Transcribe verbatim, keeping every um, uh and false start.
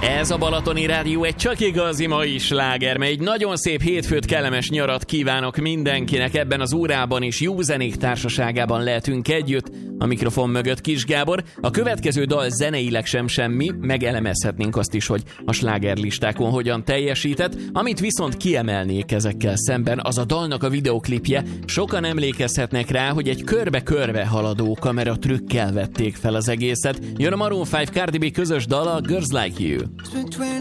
Ez a Balatoni Rádió egy csak igazi mai sláger, mely egy nagyon szép hétfőt, kellemes nyarat kívánok mindenkinek. Ebben az órában is jó zenék társaságában lehetünk együtt. A mikrofon mögött Kis Gábor. A következő dal zeneileg sem semmi, megelemezhetnénk azt is, hogy a slágerlistákon hogyan teljesített. Amit viszont kiemelnék ezekkel szemben, az a dalnak a videoklipje. Sokan emlékezhetnek rá, hogy egy körbe-körbe haladó kamera trükkel vették fel az egészet. Jön a Maroon öt Cardi B közös dala, Girls Like You.